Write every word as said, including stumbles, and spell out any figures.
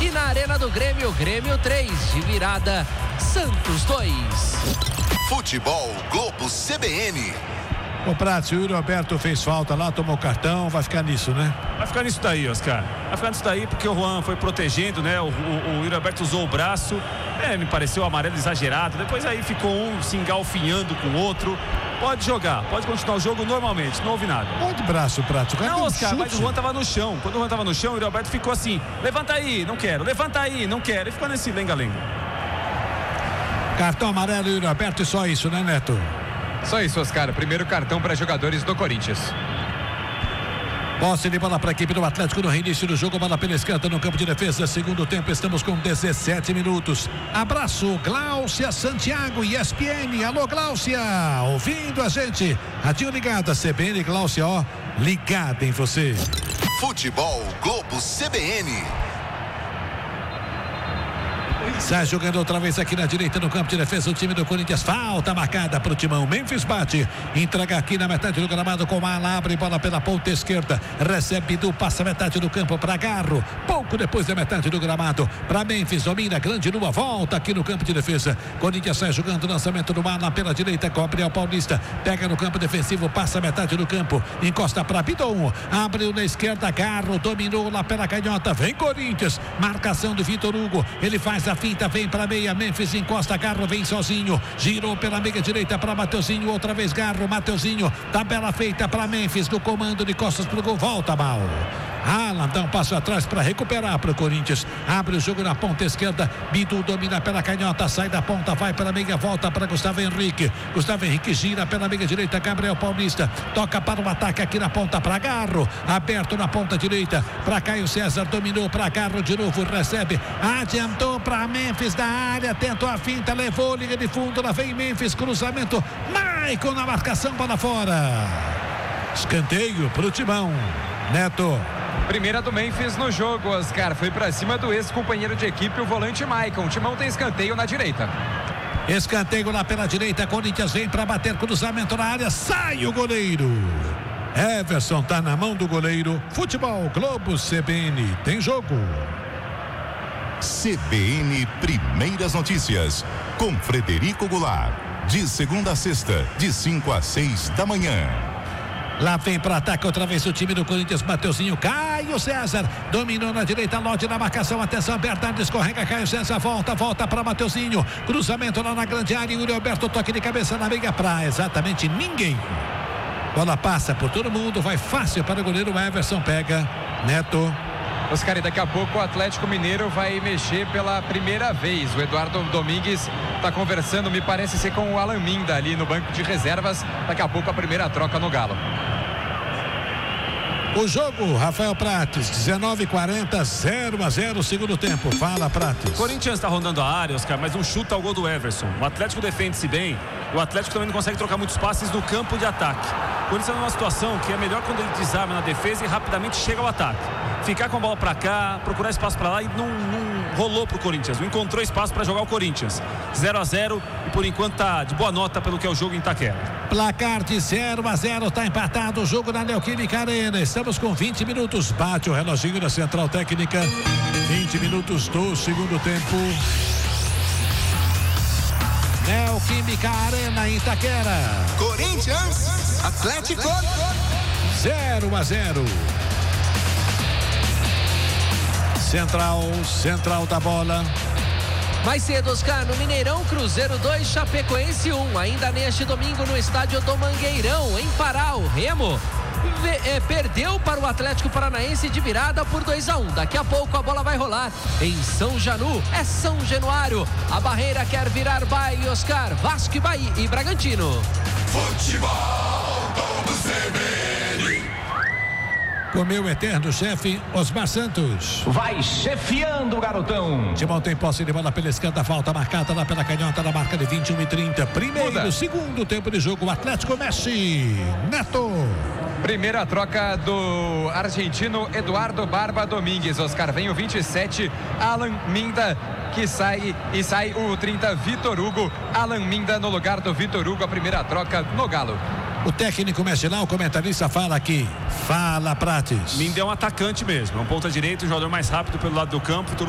E na Arena do Grêmio, Grêmio três, de virada, Santos dois. Futebol Globo C B N. O Prato, o Yuri Alberto fez falta lá, tomou cartão, vai ficar nisso, né? Vai ficar nisso daí, Oscar. Vai ficar nisso daí porque o Juan foi protegendo, né? O, o, o Yuri Alberto usou o braço. É, me pareceu amarelo exagerado. Depois aí ficou um se engalfinhando com o outro. Pode jogar, pode continuar o jogo normalmente, não houve nada. Onde braço, Prato? Não, um Oscar, chute. mas o Juan tava no chão. Quando o Juan tava no chão, o Yuri Alberto ficou assim: levanta aí, não quero, levanta aí, não quero. E ficou nesse lenga-lenga. Cartão amarelo, Yuri Alberto, e só isso, né, Neto? Só isso, Oscar. Primeiro cartão para jogadores do Corinthians. Posse de bola para a equipe do Atlético no reinício do jogo. Bola pela esquerda no campo de defesa. Segundo tempo, estamos com dezessete minutos. Abraço, Gláucia Santiago, E S P N. Alô, Gláucia, ouvindo a gente. Radinho ligada, C B N, Gláucia, ó, ligada em você. Futebol Globo C B N. Sai jogando outra vez aqui na direita no campo de defesa o time do Corinthians. Falta marcada para o Timão. Memphis bate, entrega aqui na metade do gramado com Ala, abre bola pela ponta esquerda, recebe Bidu, passa a metade do campo para Garro, pouco depois da metade do gramado para Memphis, domina, grande numa volta aqui no campo de defesa. Corinthians sai jogando, lançamento do Ala pela direita, Gabriel Paulista pega no campo defensivo, passa a metade do campo, encosta para Bidon, abriu na esquerda, Garro dominou lá pela canhota, vem Corinthians, marcação do Vitor Hugo, ele faz a finta, vem para meia, Memphis encosta, Garro vem sozinho, girou pela meia direita para Mateuzinho, outra vez Garro, Mateuzinho, tabela feita para Memphis, do comando de costas pro gol, volta mal. Alan dá um passo atrás para recuperar para o Corinthians, abre o jogo na ponta esquerda, Bidu domina pela canhota, sai da ponta, vai pela meia, volta para Gustavo Henrique, Gustavo Henrique gira pela meia direita, Gabriel Paulista, toca para o ataque aqui na ponta para Garro, aberto na ponta direita, para Caio César, dominou para Garro de novo, recebe, adiantou para Memphis da área, tentou a finta, levou linha de fundo, lá vem Memphis, cruzamento, Maicon na marcação, bola fora, escanteio para o Timão. Neto. Primeira do Memphis no jogo, Oscar. Foi pra cima do ex-companheiro de equipe, o volante Maicon. O Timão tem escanteio na direita. Escanteio lá pela direita. Corinthians vem pra bater, cruzamento na área. Sai o goleiro. Everson tá na mão do goleiro. Futebol Globo C B N. Tem jogo. C B N Primeiras Notícias. Com Frederico Goulart. De segunda a sexta, de cinco a seis da manhã. Lá vem para ataque outra vez o time do Corinthians, Mateuzinho, Caio César, dominou na direita, Lodi na marcação, atenção, Bernardo escorrega, Caio César volta, volta para Mateuzinho, cruzamento lá na grande área, Yuri Alberto, toque de cabeça na meia pra exatamente ninguém. Bola passa por todo mundo, vai fácil para o goleiro, Everson pega, Neto. Oscar, e daqui a pouco o Atlético Mineiro vai mexer pela primeira vez. O Eduardo Domingues está conversando, me parece ser com o Alan Minda ali no banco de reservas. Daqui a pouco a primeira troca no Galo. O jogo, Rafael Prates, dezenove e quarenta, zero a zero, segundo tempo. Fala, Prates. O Corinthians está rondando a área, Oscar, mas não chuta ao gol do Everson. O Atlético defende-se bem. O Atlético também não consegue trocar muitos passes no campo de ataque. O Corinthians está numa situação que é melhor quando ele desarma na defesa e rapidamente chega ao ataque. Ficar com a bola para cá, procurar espaço para lá e não, não rolou pro Corinthians. Não encontrou espaço para jogar o Corinthians. zero a zero e por enquanto tá de boa nota pelo que é o jogo em Itaquera. Placar de zero a zero, tá empatado o jogo na Neoquímica Arena. Estamos com vinte minutos. Bate o reloginho da Central Técnica. vinte minutos do segundo tempo. Neoquímica Arena em Itaquera. Corinthians, Atlético. zero a zero. Central, central da bola. Mais cedo, Oscar, no Mineirão, Cruzeiro dois, Chapecoense um. Ainda neste domingo no estádio do Mangueirão, em Pará, o Remo é, perdeu para o Atlético Paranaense de virada por dois a um. Daqui a pouco a bola vai rolar em São Janu, é São Januário. A Barreira quer virar baile, Oscar. Vasco e Bahia e Bragantino. Futebol do C B N. Com meu eterno chefe, Osmar Santos. Vai chefiando, garotão. Timão tem posse de bola pela esquerda, falta marcada lá pela canhota, na marca de vinte e um e trinta. Primeiro, Muda. segundo tempo de jogo, o Atlético Messi. Neto. Primeira troca do argentino Eduardo Barba Domingues. Oscar, vem o vinte e sete, Alan Minda, que sai, e sai o trinta, Vitor Hugo. Alan Minda no lugar do Vitor Hugo, a primeira troca no Galo. O técnico mexe lá, o comentarista fala aqui. Fala, Prates. Minda é um atacante mesmo, é um ponta direito, um jogador mais rápido pelo lado do campo.